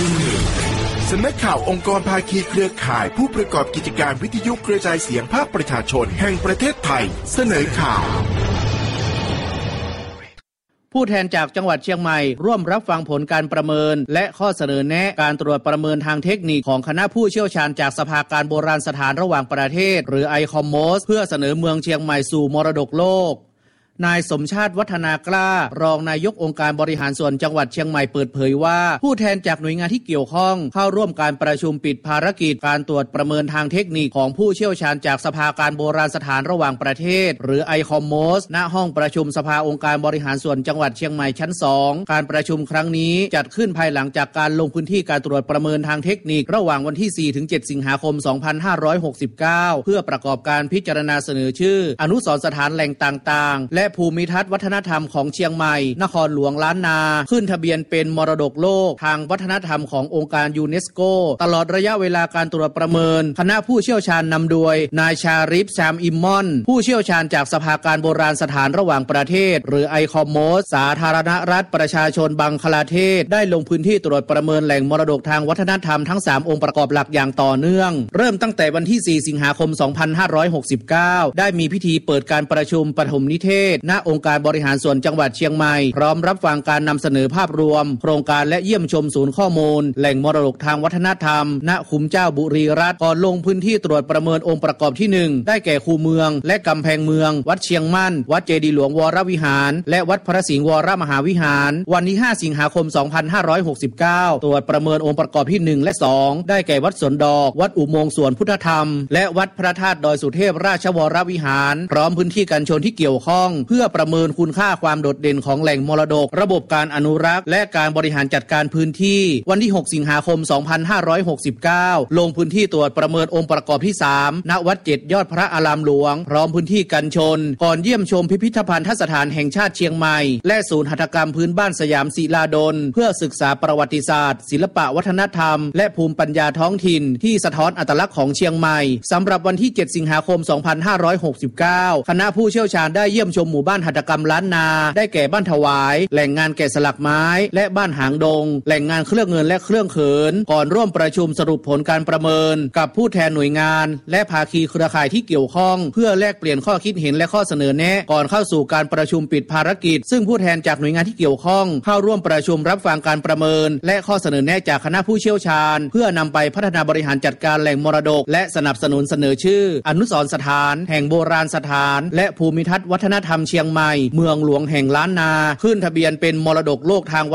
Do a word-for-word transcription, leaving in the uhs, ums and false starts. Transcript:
สำนักข่าวองค์กรภาคีเครือข่ายผู้ประกอบกิจการวิทยุกระจายเสียงภาคประชาชนแห่งประเทศไทยเสนอข่าวผู้แทนจากจังหวัดเชียงใหม่ร่วมรับฟังผลการประเมินและข้อเสนอแนะการตรวจประเมินทางเทคนิคของคณะผู้เชี่ยวชาญจากสภาการโบราณสถานระหว่างประเทศหรือ ไอ คอม โมส เพื่อเสนอเมืองเชียงใหม่สู่มรดกโลกนายสมชาติวัฒนากล้ารองนายกองค์การบริหารส่วนจังหวัดเชียงใหม่เปิดเผยว่าผู้แทนจากหน่วยงานที่เกี่ยวข้องเข้าร่วมการประชุมปิดภารกิจการตรวจประเมินทางเทคนิคของผู้เชี่ยวชาญจากสภาการโบราณสถานระหว่างประเทศหรือ ไอ คอม โมส ณห้องประชุมสภาองค์การบริหารส่วนจังหวัดเชียงใหม่ชั้นสองการประชุมครั้งนี้จัดขึ้นภายหลังจากการลงพื้นที่การตรวจประเมินทางเทคนิคระหว่างวันที่ สี่ถึงเจ็ด สิงหาคม สองพันห้าร้อยหกสิบเก้า เพื่อประกอบการพิจารณาเสนอชื่ออนุสรณ์สถานแหล่งต่างๆและภูมิทัศน์วัฒนธรรมของเชียงใหม่นครหลวงล้านนาขึ้นทะเบียนเป็นมรดกโลกทางวัฒนธรรมขององค์การยูเนสโกตลอดระยะเวลาการตรวจประเมินคณะผู้เชี่ยวชาญนำโดยนายชาริฟชามอิมมอนผู้เชี่ยวชาญจากสภาการโบราณสถานระหว่างประเทศหรือ ไอ คอม โมส สาธารณรัฐประชาชนบังคลาเทศได้ลงพื้นที่ตรวจประเมินแหล่งมรดกทางวัฒนธรรมทั้งสามองค์ประกอบหลักอย่างต่อเนื่องเริ่มตั้งแต่วันที่ สี่ สิงหาคม สองพันห้าร้อยหกสิบเก้า ได้มีพิธีเปิดการประชุมปฐมนิเทศณองค์การบริหารส่วนจังหวัดเชียงใหม่พร้อมรับฟังการนำเสนอภาพรวมโครงการและเยี่ยมชมศูนย์ข้อมูลแหล่งมรดกทางวัฒนธรรมณคุ้มเจ้าบุรีรัตน์ก่อนลงพื้นที่ตรวจประเมินองค์ประกอบที่หนึ่งได้แก่คูเมืองและกำแพงเมืองวัดเชียงมั่นวัดเจดีย์หลวงวรวิหารและวัดพระสิงห์วรมหาวิหารวันที่ห้าสิงหาคมสองพันห้าร้อยหกสิบเก้าตรวจประเมินองค์ประกอบที่หนึ่งและสองได้แก่วัดสวนดอกวัดอุโมงค์สวนพุทธธรรมและวัดพระธาตุดอยสุเทพราชวรวิหารพร้อมพื้นที่กันชนที่เกี่ยวข้องเพื่อประเมินคุณค่าความโดดเด่นของแหล่งมรดกระบบการอนุรักษ์และการบริหารจัดการพื้นที่วันที่หกสิงหาคมสองพันห้าร้อยหกสิบเก้าลงพื้นที่ตรวจประเมินองค์ประกอบที่สามณวัดเจ็ดยอดพระอารามหลวงพร้อมพื้นที่กันชนก่อนเยี่ยมชมพิพิธภัณฑสถานแห่งชาติเชียงใหม่และศูนย์หัตถกรรมพื้นบ้านสยามศิลาดลเพื่อศึกษาประวัติศาสตร์ศิลปะวัฒนธรรมและภูมิปัญญาท้องถิ่นที่สะท้อนอัตลักษณ์ของเชียงใหม่สำหรับวันที่เจ็ดสิงหาคมสองพันห้าร้อยหกสิบเก้าคณะผู้เชี่ยวชาญได้เยี่ยมชมหมู่บ้านหัตถกรรมล้านนาได้แก่บ้านถวายแหล่งงานแกะสลักไม้และบ้านหางดงแหล่งงานเครื่องเงินและเครื่องเขินก่อนร่วมประชุมสรุปผลการประเมินกับผู้แทนหน่วยงานและภาคีเครือข่ายที่เกี่ยวข้องเพื่อแลกเปลี่ยนข้อคิดเห็นและข้อเสนอแนะก่อนเข้าสู่การประชุมปิดภารกิจซึ่งผู้แทนจากหน่วยงานที่เกี่ยวข้องเข้าร่วมประชุมรับฟังการประเมินและข้อเสนอแนะจากคณะผู้เชี่ยวชาญเพื่อนำไปพัฒนาบริหารจัดการแหล่งมรดกและสนับสนุนเสนอชื่ออนุสรณ์สถานแห่งโบราณสถานและภูมิทัศน์วัฒนธรรมเชียงใหม่เมืองหลวงแห่งล้านนาขึ้นทะเบียนเป็นมรดกโลกทาง